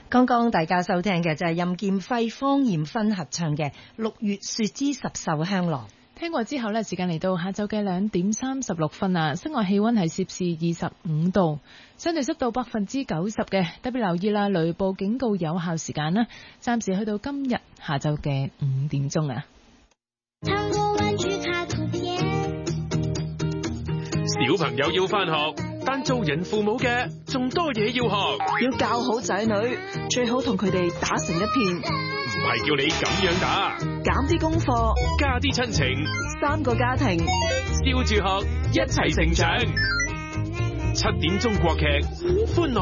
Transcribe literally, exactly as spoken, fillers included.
剛剛大家收聽嘅就係任劍輝、方艷芬合唱嘅《六月雪之十繡香囊》。 聽過之後呢，時間嚟到下晝嘅兩點三十六分啊！室外氣溫係攝氏二十五度，相對濕度百分之九十嘅。特別留意啦，雷暴警告有效時間呢，暫時去到今日下晝嘅五點鐘啊！ 小朋友要返學，但做人父母嘅仲多嘢要學， 要教好仔女，最好同佢哋打成一片。 唔係叫你咁樣打， 減啲功課， 加啲親情， 三個家庭， 笑住學，一齊成長。七點鐘國劇，歡樂